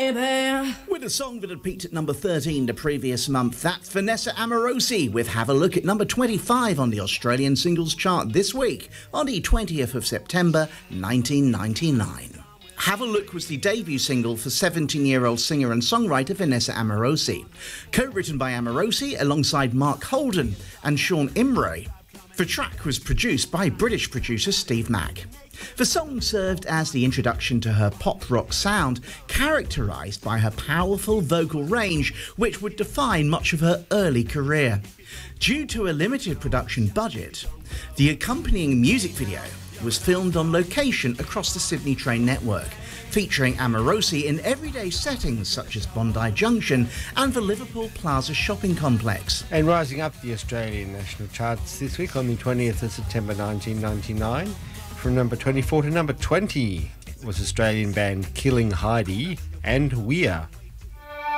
baby. With a song that had peaked at number 13 the previous month, that's Vanessa Amorosi with Have a Look at number 25 on the Australian singles chart this week, on the 20th of September 1999. Have a Look was the debut single for 17-year-old singer and songwriter Vanessa Amorosi. Co-written by Amorosi alongside Mark Holden and Sean Imre, the track was produced by British producer Steve Mack. The song served as the introduction to her pop-rock sound, characterised by her powerful vocal range, which would define much of her early career. Due to a limited production budget, the accompanying music video was filmed on location across the Sydney train network, featuring Amorosi in everyday settings such as Bondi Junction and the Liverpool Plaza shopping complex. And rising up the Australian national charts this week on the 20th of September 1999, from number 24 to number 20 was Australian band Killing Heidi and We're.